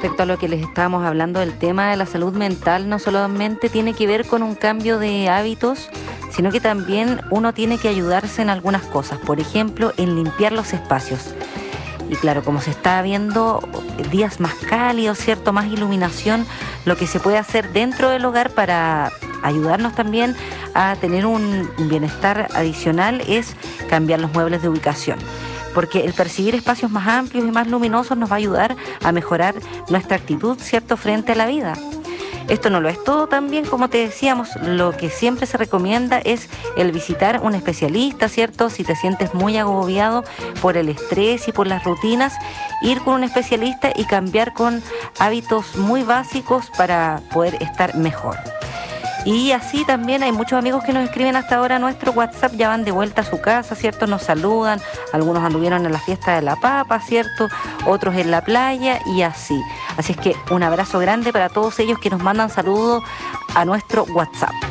respecto a lo que les estábamos hablando del tema de la salud mental, no solamente tiene que ver con un cambio de hábitos, sino que también uno tiene que ayudarse en algunas cosas, por ejemplo, en limpiar los espacios. Y claro, como se está viendo días más cálidos, ¿cierto? Más iluminación, lo que se puede hacer dentro del hogar para ayudarnos también a tener un bienestar adicional es cambiar los muebles de ubicación. Porque el percibir espacios más amplios y más luminosos nos va a ayudar a mejorar nuestra actitud, ¿cierto?, frente a la vida. Esto no lo es todo también, como te decíamos, lo que siempre se recomienda es el visitar un especialista, ¿cierto? Si te sientes muy agobiado por el estrés y por las rutinas, ir con un especialista y cambiar con hábitos muy básicos para poder estar mejor. Y así también hay muchos amigos que nos escriben hasta ahora a nuestro WhatsApp, ya van de vuelta a su casa, ¿cierto? Nos saludan, algunos anduvieron en la fiesta de la papa, ¿cierto? Otros en la playa y así. Así es que un abrazo grande para todos ellos que nos mandan saludos a nuestro WhatsApp.